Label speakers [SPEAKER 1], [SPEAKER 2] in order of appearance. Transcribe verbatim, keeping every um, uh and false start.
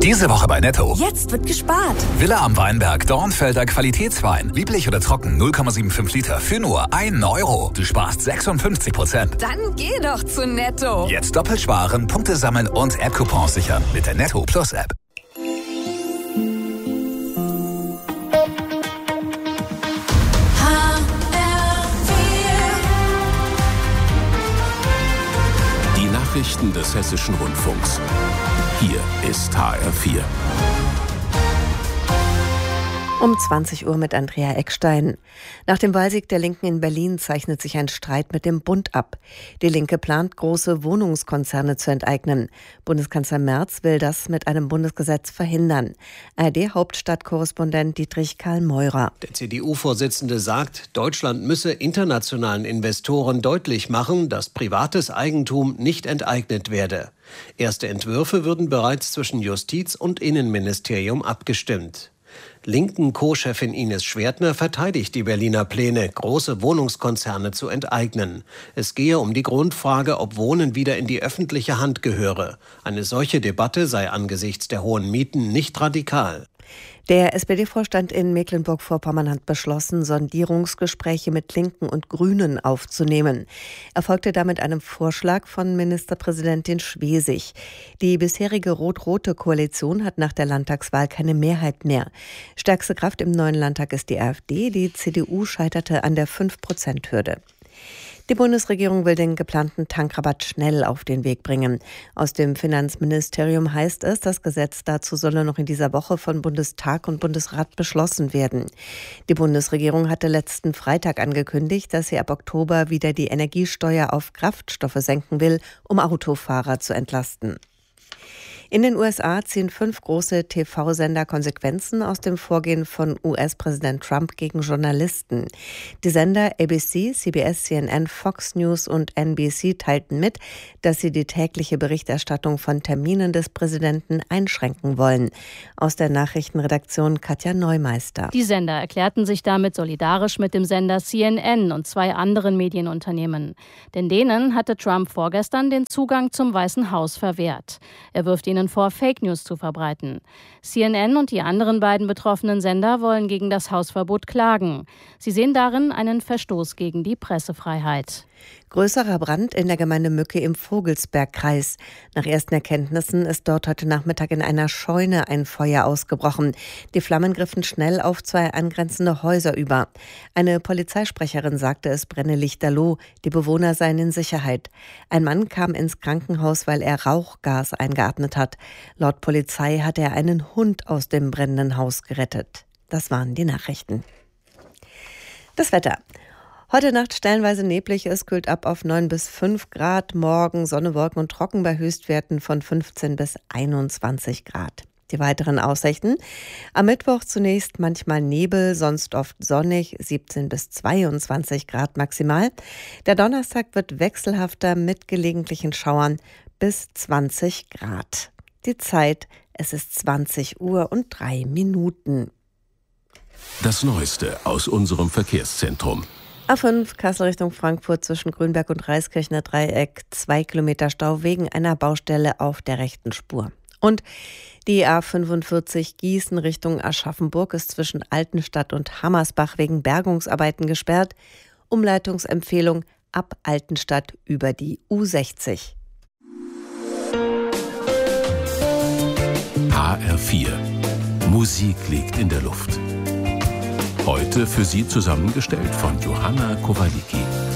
[SPEAKER 1] Diese Woche bei Netto.
[SPEAKER 2] Jetzt wird gespart.
[SPEAKER 1] Villa am Weinberg, Dornfelder Qualitätswein. Lieblich oder trocken, null Komma fünfundsiebzig Liter für nur einen Euro. Du sparst sechsundfünfzig Prozent.
[SPEAKER 2] Dann geh doch zu Netto.
[SPEAKER 1] Jetzt doppelt sparen, Punkte sammeln und App-Coupons sichern mit der Netto Plus App.
[SPEAKER 3] Die Nachrichten des Hessischen Rundfunks. Hier ist H R vier.
[SPEAKER 4] Um zwanzig Uhr mit Andrea Eckstein. Nach dem Wahlsieg der Linken in Berlin zeichnet sich ein Streit mit dem Bund ab. Die Linke plant, große Wohnungskonzerne zu enteignen. Bundeskanzler Merz will das mit einem Bundesgesetz verhindern. A R D-Hauptstadtkorrespondent Dietrich Karl-Meurer.
[SPEAKER 5] Der C D U-Vorsitzende sagt, Deutschland müsse internationalen Investoren deutlich machen, dass privates Eigentum nicht enteignet werde. Erste Entwürfe würden bereits zwischen Justiz- und Innenministerium abgestimmt. Linken Co-Chefin Ines Schwertner verteidigt die Berliner Pläne, große Wohnungskonzerne zu enteignen. Es gehe um die Grundfrage, ob Wohnen wieder in die öffentliche Hand gehöre. Eine solche Debatte sei angesichts der hohen Mieten nicht radikal.
[SPEAKER 4] Der S P D-Vorstand in Mecklenburg-Vorpommern hat beschlossen, Sondierungsgespräche mit Linken und Grünen aufzunehmen. Er folgte damit einem Vorschlag von Ministerpräsidentin Schwesig. Die bisherige rot-rote Koalition hat nach der Landtagswahl keine Mehrheit mehr. Stärkste Kraft im neuen Landtag ist die AfD. Die C D U scheiterte an der fünf Prozent Hürde. Die Bundesregierung will den geplanten Tankrabatt schnell auf den Weg bringen. Aus dem Finanzministerium heißt es, das Gesetz dazu solle noch in dieser Woche von Bundestag und Bundesrat beschlossen werden. Die Bundesregierung hatte letzten Freitag angekündigt, dass sie ab Oktober wieder die Energiesteuer auf Kraftstoffe senken will, um Autofahrer zu entlasten. In den U S A ziehen fünf große T V-Sender Konsequenzen aus dem Vorgehen von U S-Präsident Trump gegen Journalisten. Die Sender A B C, C B S, C N N, Fox News und N B C teilten mit, dass sie die tägliche Berichterstattung von Terminen des Präsidenten einschränken wollen. Aus der Nachrichtenredaktion Katja Neumeister.
[SPEAKER 6] Die Sender erklärten sich damit solidarisch mit dem Sender C N N und zwei anderen Medienunternehmen. Denn denen hatte Trump vorgestern den Zugang zum Weißen Haus verwehrt. Er wirft ihnen vor, Fake News zu verbreiten. C N N und die anderen beiden betroffenen Sender wollen gegen das Hausverbot klagen. Sie sehen darin einen Verstoß gegen die Pressefreiheit.
[SPEAKER 4] Größerer Brand in der Gemeinde Mücke im Vogelsbergkreis. Nach ersten Erkenntnissen ist dort heute Nachmittag in einer Scheune ein Feuer ausgebrochen. Die Flammen griffen schnell auf zwei angrenzende Häuser über. Eine Polizeisprecherin sagte, es brenne lichterloh. Die Bewohner seien in Sicherheit. Ein Mann kam ins Krankenhaus, weil er Rauchgas eingeatmet hat. Laut Polizei hat er einen Hund aus dem brennenden Haus gerettet. Das waren die Nachrichten. Das Wetter. Heute Nacht stellenweise neblig, es kühlt ab auf neun bis fünf Grad. Morgen Sonne, Wolken und Trocken bei Höchstwerten von fünfzehn bis einundzwanzig Grad. Die weiteren Aussichten. Am Mittwoch zunächst manchmal Nebel, sonst oft sonnig, siebzehn bis zweiundzwanzig Grad maximal. Der Donnerstag wird wechselhafter mit gelegentlichen Schauern bis zwanzig Grad. Die Zeit, es ist zwanzig Uhr und drei Minuten.
[SPEAKER 3] Das Neueste aus unserem Verkehrszentrum.
[SPEAKER 4] A fünf Kassel Richtung Frankfurt zwischen Grünberg und Reiskirchner Dreieck, zwei Kilometer Stau wegen einer Baustelle auf der rechten Spur. Und die A fünfundvierzig Gießen Richtung Aschaffenburg ist zwischen Altenstadt und Hammersbach wegen Bergungsarbeiten gesperrt. Umleitungsempfehlung ab Altenstadt über die U sechzig.
[SPEAKER 3] H R vier. Musik liegt in der Luft. Heute für Sie zusammengestellt von Johanna Kowaliki.